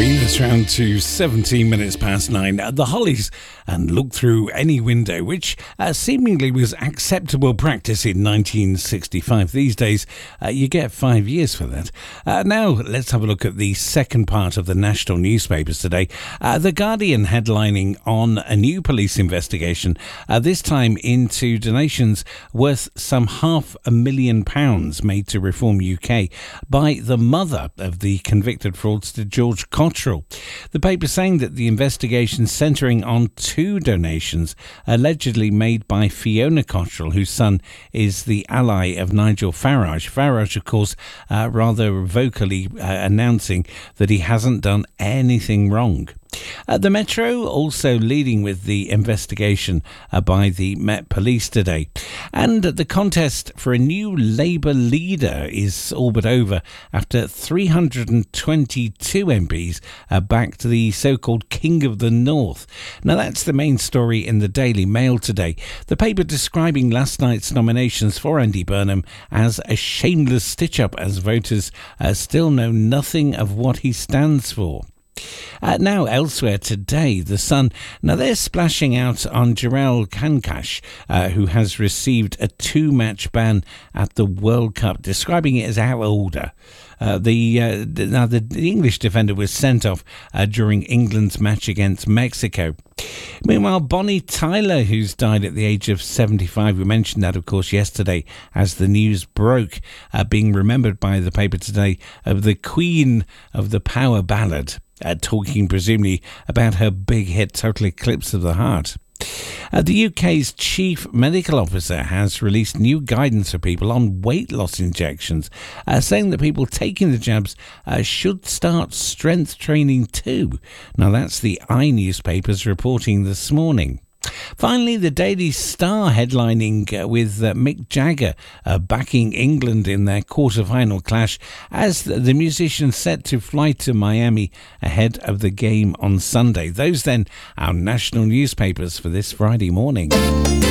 It's round to 17 minutes past 9. The Hollies and Look Through Any Window, which seemingly was acceptable practice in 1965. These days, you get 5 years for that. Now, let's have a look at the second part of the national newspapers today. The Guardian headlining on a new police investigation, this time into donations worth some £500,000 made to Reform UK by the mother of the convicted fraudster George Cottrell. The paper saying that the investigation centering on two donations allegedly made by Fiona Cottrell, whose son is the ally of Nigel Farage. Farage, of course, rather vocally announcing that he hasn't done anything wrong. The Metro also leading with the investigation by the Met Police today. And the contest for a new Labour leader is all but over after 322 MPs backed the so-called King of the North. Now that's the main story in the Daily Mail today. The paper describing last night's nominations for Andy Burnham as a shameless stitch-up, as voters still know nothing of what he stands for. Now, elsewhere today, The Sun. Now, they're splashing out on Jarell Kankash, who has received a 2-match ban at the World Cup, describing it as out of order. The English defender was sent off during England's match against Mexico. Meanwhile, Bonnie Tyler, who's died at the age of 75, we mentioned that, of course, yesterday as the news broke, being remembered by the paper today of the Queen of the Power Ballad, talking presumably about her big hit Total Eclipse of the Heart. The UK's chief medical officer has released new guidance for people on weight loss injections, saying that people taking the jabs should start strength training too. Now that's the iNewspapers reporting this morning. Finally, the Daily Star headlining with Mick Jagger backing England in their quarter-final clash as the musician set to fly to Miami ahead of the game on Sunday. Those then our national newspapers for this Friday morning.